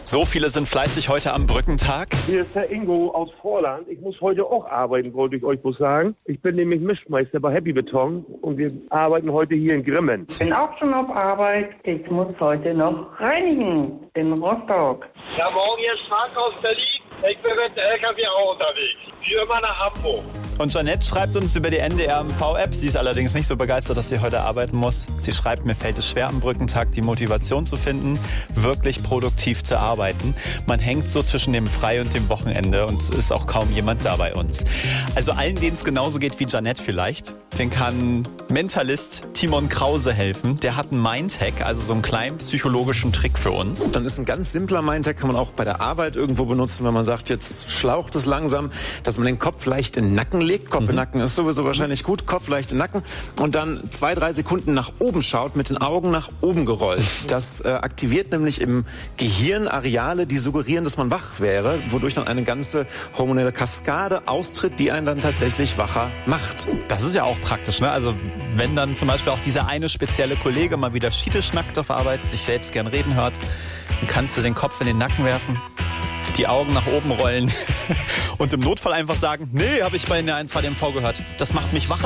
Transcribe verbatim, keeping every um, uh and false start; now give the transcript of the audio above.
So viele sind fleißig heute am Brückentag. Hier ist Herr Ingo aus Vorland. Ich muss heute auch arbeiten, wollte ich euch bloß sagen. Ich bin nämlich Mischmeister bei Happy Beton und wir arbeiten heute hier in Grimmen. Ich bin auch schon auf Arbeit. Ich muss heute noch reinigen in Rostock. Ja, morgen ist Frank aus Berlin. Ich bin mit dem L K W auch unterwegs. Wie immer nach Hamburg. Und Janette schreibt uns über die N D R M V-App. Sie ist allerdings nicht so begeistert, dass sie heute arbeiten muss. Sie schreibt, mir fällt es schwer am Brückentag, die Motivation zu finden, wirklich produktiv zu arbeiten. Man hängt so zwischen dem Frei- und dem Wochenende und es ist auch kaum jemand da bei uns. Also allen, denen es genauso geht wie Janette vielleicht, den kann Mentalist Timon Krause helfen. Der hat einen Mindhack, also so einen kleinen psychologischen Trick für uns. Dann ist ein ganz simpler Mindhack, kann man auch bei der Arbeit irgendwo benutzen, wenn man sagt, jetzt schlaucht es langsam, dass man den Kopf leicht in den Nacken legt. Kopf mhm. in den Nacken ist sowieso wahrscheinlich gut. Kopf leicht in den Nacken. Und dann zwei, drei Sekunden nach oben schaut, mit den Augen nach oben gerollt. Das äh, aktiviert nämlich im Gehirn Areale, die suggerieren, dass man wach wäre, wodurch dann eine ganze hormonelle Kaskade austritt, die einen dann tatsächlich wacher macht. Das ist ja auch praktisch, ne? Also wenn dann zum Beispiel auch dieser eine spezielle Kollege mal wieder Schiete schnackt auf Arbeit, sich selbst gern reden hört, dann kannst du den Kopf in den Nacken werfen, die Augen nach oben rollen und im Notfall einfach sagen, nee, habe ich bei der eins V D M V gehört. Das macht mich wach.